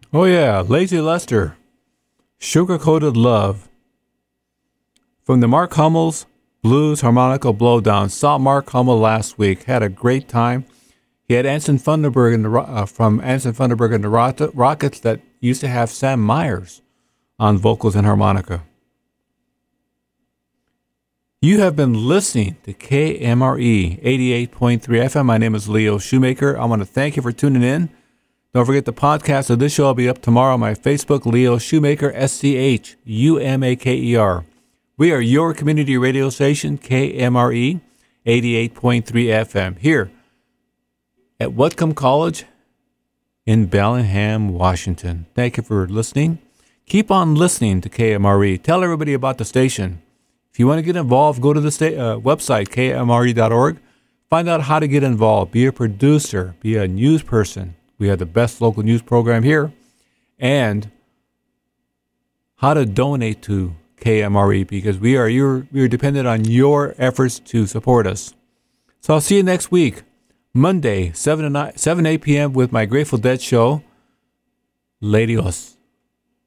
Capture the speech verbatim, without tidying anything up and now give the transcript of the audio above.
Oh, yeah, Lazy Lester, Sugar-Coated Love. From the Mark Hummel's Blues Harmonica Blowdown. Saw Mark Hummel last week. Had a great time. He had Anson Funderburg in the, uh, from Anson Funderburg and the Rot- Rockets that used to have Sam Myers on vocals and harmonica. You have been listening to K M R E eighty-eight point three F M. My name is Leo Shoemaker. I want to thank you for tuning in. Don't forget the podcast of this show will be up tomorrow on my Facebook, Leo Shoemaker, S C H U M A K E R. We are your community radio station, K M R E eighty-eight point three F M, here at Whatcom College in Bellingham, Washington. Thank you for listening. Keep on listening to K M R E. Tell everybody about the station. If you want to get involved, go to the sta- uh, website, K M R E dot org. Find out how to get involved. Be a producer. Be a news person. We have the best local news program here. And how to donate to K M R E, because we are your, we are dependent on your efforts to support us. So I'll see you next week, Monday, seven to eight p.m. with my Grateful Dead show, Ladios.